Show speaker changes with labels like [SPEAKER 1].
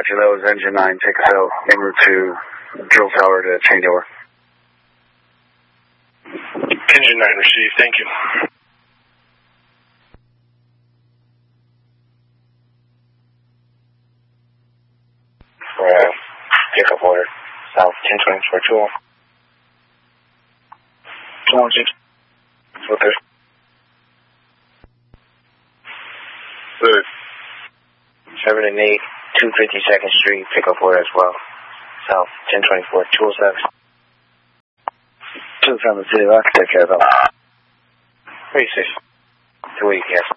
[SPEAKER 1] Roger, that was Engine 9. Take a sail en route to drill tower to changeover.
[SPEAKER 2] Engine 9 received, thank you. Pickup order, South 1024 Jewel. 216. What there? Good. 7 and 8, 252nd Street, pickup order as well. South 1024 207.
[SPEAKER 1] 207 City, I'll take care of that.
[SPEAKER 2] 36. 2 yes.